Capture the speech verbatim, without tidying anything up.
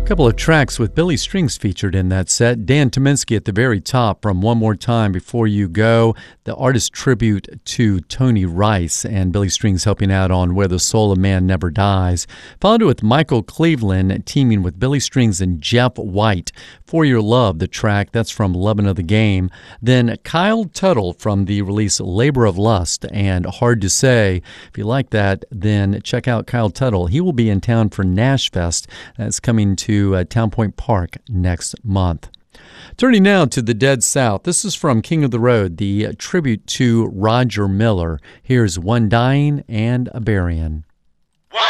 Couple of tracks with Billy Strings featured in that set. Dan Tyminski at the very top from One More Time Before You Go, the artist tribute to Tony Rice, and Billy Strings helping out on Where the Soul of Man Never Dies. Followed with Michael Cleveland teaming with Billy Strings and Jeff White. For Your Love, the track, that's from Lovin' of the Game. Then Kyle Tuttle from the release Labor of Lust and Hard to Say. If you like that, then check out Kyle Tuttle. He will be in town for Nashfest. That's coming to uh, Town Point Park next month. Turning now to the Dead South. This is from King of the Road, the tribute to Roger Miller. Here's One Dying and a Burying.